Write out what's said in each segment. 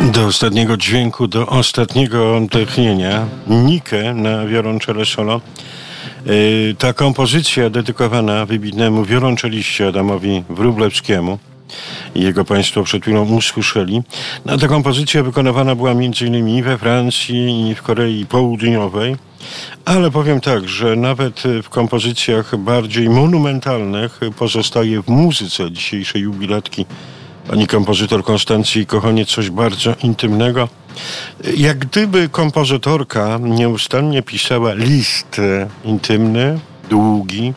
Do ostatniego dźwięku, do ostatniego tchnienia Nikę na wiolonczele solo. Ta kompozycja dedykowana wybitnemu wiolonczeliście Adamowi Wróblewskiemu. Jego państwo przed chwilą usłyszeli. No, ta kompozycja wykonywana była m.in. we Francji i w Korei Południowej. Ale powiem tak, że nawet w kompozycjach bardziej monumentalnych pozostaje w muzyce dzisiejszej jubilatki pani kompozytor Konstancji Kochaniec coś bardzo intymnego. Jak gdyby kompozytorka nieustannie pisała list intymny, długi,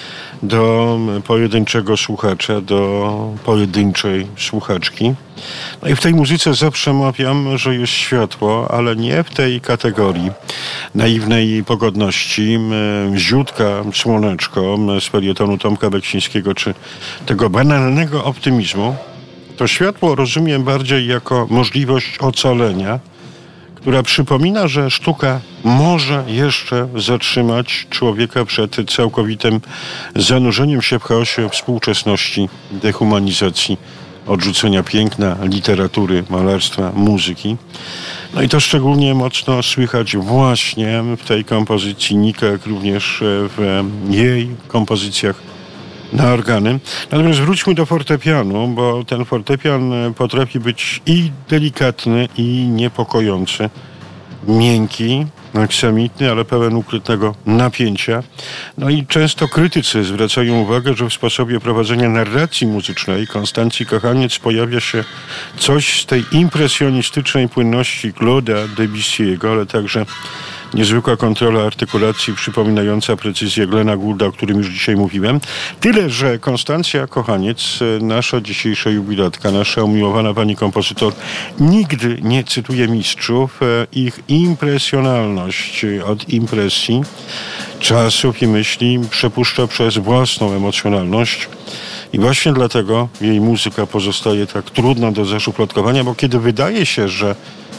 do pojedynczego słuchacza, do pojedynczej słuchaczki. No i w tej muzyce zawsze mawiam, że jest światło, ale nie w tej kategorii naiwnej pogodności, ziutka, słoneczko z felietonu Tomka Beksińskiego, czy tego banalnego optymizmu. To światło rozumiem bardziej jako możliwość ocalenia, która przypomina, że sztuka może jeszcze zatrzymać człowieka przed całkowitym zanurzeniem się w chaosie współczesności, dehumanizacji, odrzucenia piękna, literatury, malarstwa, muzyki. No i to szczególnie mocno słychać właśnie w tej kompozycji Nika, jak również w jej kompozycjach na organy. Natomiast wróćmy do fortepianu, bo ten fortepian potrafi być i delikatny, i niepokojący. Miękki, aksamitny, ale pełen ukrytego napięcia. No i często krytycy zwracają uwagę, że w sposobie prowadzenia narracji muzycznej Konstancji Kochaniec pojawia się coś z tej impresjonistycznej płynności Claude'a Debussy'ego, ale także niezwykła kontrola artykulacji przypominająca precyzję Glena Goulda, o którym już dzisiaj mówiłem. Tyle, że Konstancja Kochaniec, nasza dzisiejsza jubilatka, nasza umiłowana pani kompozytor, nigdy nie cytuje mistrzów. Ich impresjonalność od impresji, czasów i myśli przepuszcza przez własną emocjonalność. I właśnie dlatego jej muzyka pozostaje tak trudna do zaszufladkowania, bo kiedy wydaje się, że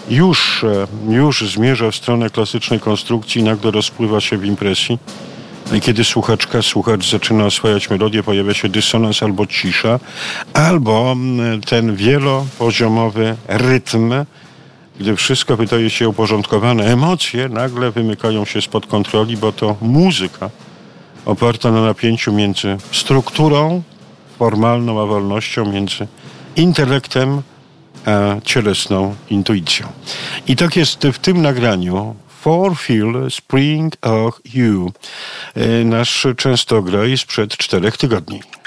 już zmierza w stronę klasycznej konstrukcji, nagle rozpływa się w impresji. I kiedy słuchacz zaczyna oswajać melodię, pojawia się dysonans albo cisza, albo ten wielopoziomowy rytm, gdy wszystko wydaje się uporządkowane. Emocje nagle wymykają się spod kontroli, bo to muzyka oparta na napięciu między strukturą formalną a wolnością, między intelektem a cielesną intuicją. I tak jest w tym nagraniu For Phil Spring of You, nasz częstograj sprzed 4 tygodni.